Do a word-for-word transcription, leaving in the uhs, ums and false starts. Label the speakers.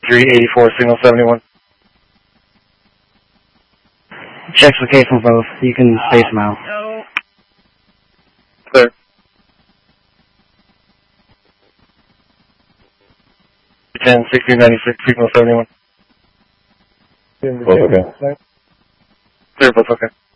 Speaker 1: three eighty-four, signal seventy-one.
Speaker 2: Checks okay for both. You can space them out.
Speaker 3: No.
Speaker 1: Clear. ten, sixty, ninety-six, signal seventy-one.
Speaker 4: Both okay.
Speaker 1: Clear, both okay.